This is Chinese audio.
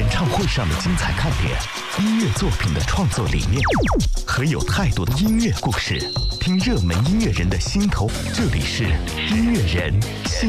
演唱会上的精彩看点，音乐作品的创作理念，和有态度的音乐故事，听热门音乐人的心头，这里是音乐人。